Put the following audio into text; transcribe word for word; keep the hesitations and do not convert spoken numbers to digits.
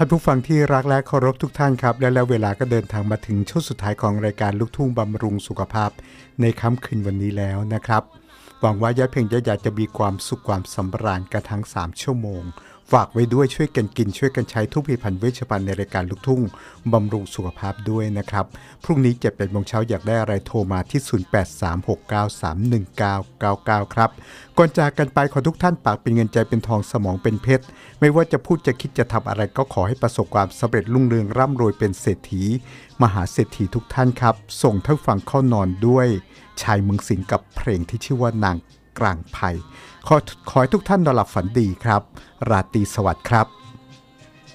ท่านผู้ฟังที่รักและเคารพทุกท่านครับและแล้วเวลาก็เดินทางมาถึงช่วงสุดท้ายของรายการลูกทุ่งบำรุงสุขภาพในค่ำคืนวันนี้แล้วนะครับหวังว่ายอดเพลงยอดอยากจะมีความสุขความสำราญกันทั้งสามชั่วโมงฝากไว้ด้วยช่วยกันกินช่วยกันใช้ทุกผลิตภัณฑ์เวชภัณฑ์ในรายการลูกทุ่งบำรุงสุขภาพด้วยนะครับพรุ่งนี้เจ็ดแปดโมงเช้าอยากได้อะไรโทรมาที่ศูนย์ แปด สาม หก เก้า สาม หนึ่ง เก้า เก้า เก้าครับก่อนจากกันไปขอทุกท่านปากเป็นเงินใจเป็นทองสมองเป็นเพชรไม่ว่าจะพูดจะคิดจะทำอะไรก็ขอให้ประสบความสำเร็จรุ่งเรืองร่ำรวยเป็นเศรษฐีมหาเศรษฐีทุกท่านครับส่งท่านฟังเข้านอนด้วยชายเมืองสิงห์กับเพลงที่ชื่อว่านางกลางไผ่ขอขอให้ทุกท่านนอนหลับฝันดีครับราตรีสวัสดิ์ครับ